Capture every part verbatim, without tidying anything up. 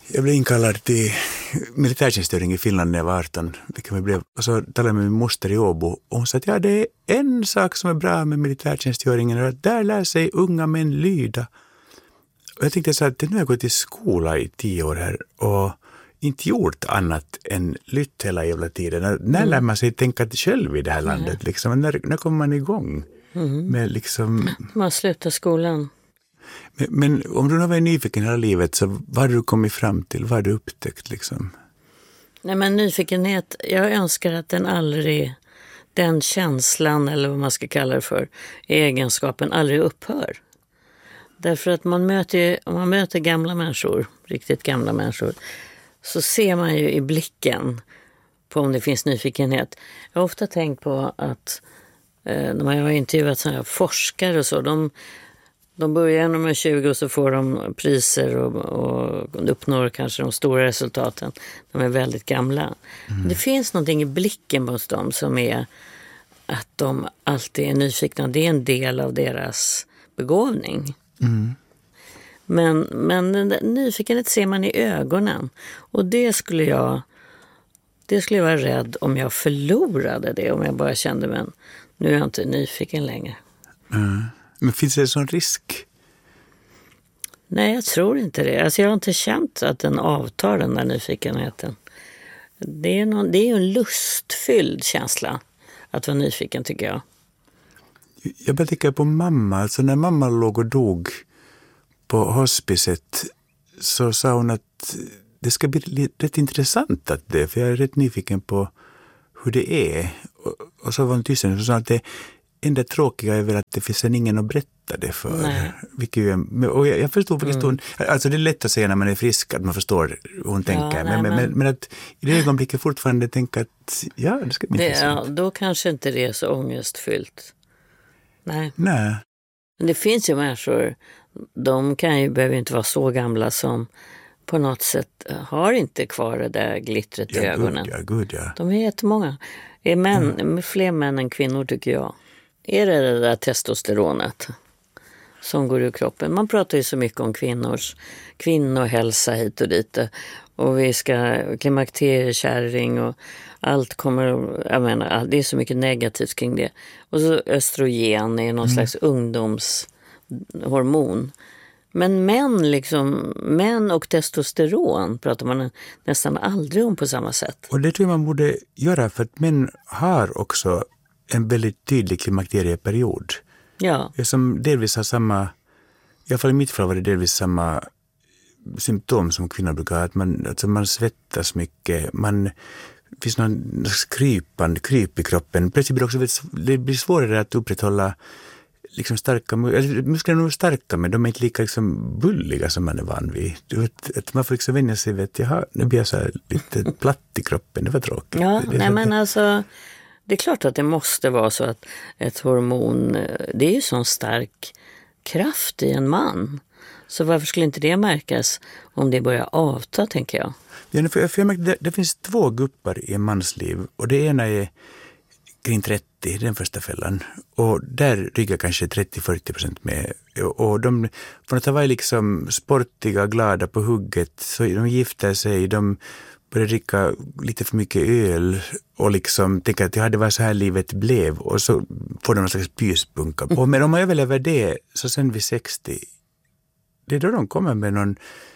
Jag blev inkallad till militärtjänstgöring i Finland när jag var arton. Vilket jag blev. Och så talade jag med min moster i Åbo. Och hon sa att ja, det är en sak som är bra med militärtjänstgöringen. Och att där lär sig unga män lyda. Och jag tänkte så att nu har jag gått i skola i tio år här. Och inte gjort annat än lytt hela jävla tiden. När mm. lär man sig tänka själv i det här landet? Mm. Liksom? När, när kommer man igång? Mm. Med liksom... Man slutar skolan. Men, men om du har varit nyfiken hela livet, så vad har du kommit fram till? Vad har du upptäckt liksom? Nej, men nyfikenhet, jag önskar att den aldrig, den känslan eller vad man ska kalla det för, egenskapen aldrig upphör. Därför att man möter, om man möter gamla människor, riktigt gamla människor, så ser man ju i blicken på om det finns nyfikenhet. Jag har ofta tänkt på att eh, när man har intervjuat sådana här forskare och så, de, de börjar när de är tjugo och så får de priser och, och uppnår kanske de stora resultaten. De är väldigt gamla. Mm. Det finns någonting i blicken hos dem som är att de alltid är nyfikna. Det är en del av deras begåvning. Mm. Men, men nyfikenhet ser man i ögonen. Och det skulle jag det skulle jag vara rädd om jag förlorade det. Om jag bara kände, men nu är jag inte nyfiken längre. Mm. Men finns det en sån risk? Nej, jag tror inte det. Alltså jag har inte känt att den avtar, den där nyfikenheten. Det är, någon, det är en lustfylld känsla att vara nyfiken, tycker jag. Jag bara tänker på mamma. Alltså när mamma låg och dog på hospicet så sa hon att det ska bli rätt intressant att det, för jag är rätt nyfiken på hur det är. Och, och så var hon tyst och sa att det enda tråkiga är väl att det finns ingen att berätta det för. Vilket ju, och jag, jag förstår faktiskt mm. hon, alltså det är lätt att säga när man är frisk att man förstår hur hon tänker. Ja, nej, men, men, men, men att i det ögonblicket fortfarande tänka att ja, det ska bli det, intressant. Ja, då kanske inte det är så ångestfyllt. Nej. Nej. Men det finns ju människor, de kan ju, behöver inte vara så gamla som på något sätt har inte kvar det där glittret ja, i ögonen. God, ja, god, ja. De är jättemånga. Är män, mm. fler män än kvinnor tycker jag. Är det det där testosteronet som går ur kroppen? Man pratar ju så mycket om kvinnors kvinnohälsa hit och dit. Och vi ska klimakteriekärring och allt kommer, jag menar, det är så mycket negativt kring det. Och så östrogen är någon mm. slags ungdomshormon. Men män, liksom, män och testosteron pratar man nästan aldrig om på samma sätt. Och det tror jag man borde göra, för att män har också en väldigt tydlig klimakterieperiod. Ja. Som delvis har samma, i alla fall i mitt fall var det delvis samma symptom som kvinnor brukar ha. Att man, alltså man svettas mycket, man det finns någon krypande, kryp i kroppen. Plötsligt blir det också det blir svårare att upprätthålla liksom starka, musklerna är starka, men de är inte lika liksom bulliga som man är van vid. Du vet, att man får liksom vänja sig vid att jaha, nu blir jag så här lite platt i kroppen, det var tråkigt. Ja, det, det nej men det. alltså, det är klart att det måste vara så att ett hormon, det är ju sån stark kraft i en man. Så varför skulle inte det märkas om det börjar avta, tänker jag? Ja, för, för jag märker, det, det finns två grupper i en mans liv, och det ena är kring trettio, den första fällan. Och där ryggar kanske trettio till fyrtio procent med. Och de, från att ha varit liksom sportiga, glada på hugget, så de gifter sig, de börjar dricka lite för mycket öl och liksom tänker att ja, det var så här livet blev. Och så får de någon slags pyspunka. Och men om man överlever det, så sen vid sextio, det är då de kommer med någon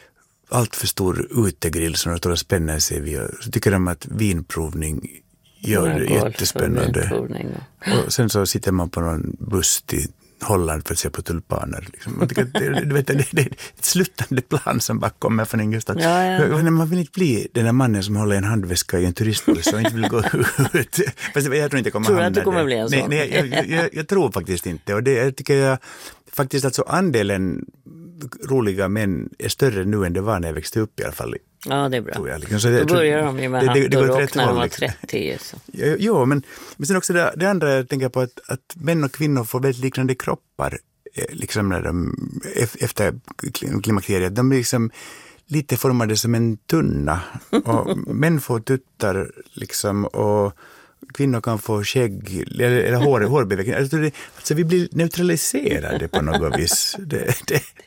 allt för stor utegrill som de står och spänner sig vid. Så tycker de att vinprovning gör det jättespännande. Och sen så sitter man på någon buss till Holland för att se på tulpaner. Liksom. Man tycker att det, du vet, det, det är ett sluttande plan som bara kommer från ingenstans. Ja, ja. Man vill inte bli den där mannen som håller en handväska i en turistbuss och inte vill gå ut. Fast jag tror inte kommer tror du att du kommer bli en sån? Nej, nej jag, jag, jag tror faktiskt inte. Och det jag tycker jag faktiskt alltså andelen roliga män är större nu än det var när jag växte upp i alla fall. Ja, det är bra. Jag, liksom. Så det, då börjar de ju med det, det, det hatt och och rock när de var liksom. trettio. Så. Jo, jo, men, men sen också det, det andra jag tänker på att, att män och kvinnor får väldigt liknande kroppar liksom när de, efter klimakteriet. De blir liksom lite formade som en tunna. Och män får tuttar liksom, och kvinnor kan få skägg eller, eller hår, hårbeväxning. Alltså, det, alltså vi blir neutraliserade på något vis. Det, det,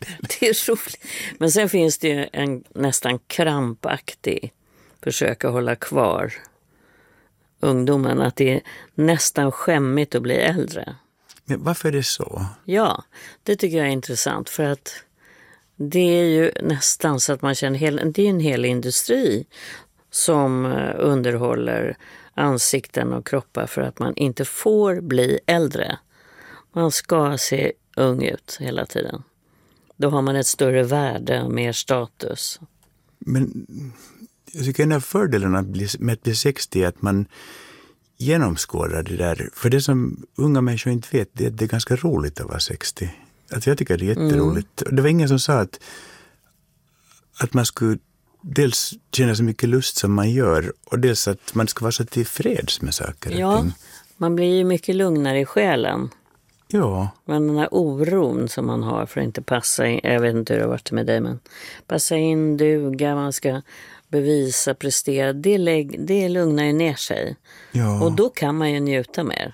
Det är roligt. Men sen finns det ju en nästan krampaktig försök att hålla kvar ungdomen. Att det är nästan skämmigt att bli äldre. Men varför är det så? Ja, det tycker jag är intressant. För att det är ju nästan så att man känner... Hel, det är en hel industri som underhåller ansikten och kroppar för att man inte får bli äldre. Man ska se ung ut hela tiden. Då har man ett större värde och mer status. Men jag tycker en av fördelarna med att bli sextio är att man genomskådar det där. För det som unga människor inte vet, det är att det är ganska roligt att vara sextio. Alltså jag tycker det är jätteroligt. Mm. Det var ingen som sa att, att man skulle dels känna så mycket lust som man gör och dels att man ska vara så tillfreds med saker. Ja, man blir ju mycket lugnare i själen. Ja. Men den här oron som man har för att inte passa in, jag vet inte hur det har varit med dig, men passa in, duga, man ska bevisa, prestera, det, lägg, det lugnar ju ner sig. Ja. Och då kan man ju njuta mer.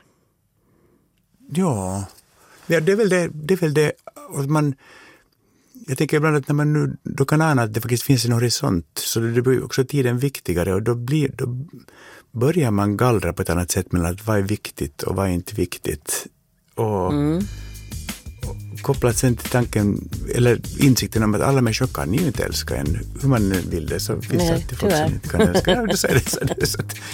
Ja, ja det är väl det, det, är väl det att man, jag tänker ibland att när man nu, då kan ana att det faktiskt finns en horisont, så det blir också tiden viktigare och då, blir, då börjar man gallra på ett annat sätt mellan att vad är viktigt och vad är inte viktigt. Och, mm. och kopplat sen till tanken eller insikten om att alla människor kan ju inte älska en, hur man nu vill det, så finns det alltid folk som inte kan älska. Ja, det, så är det, så är det, så att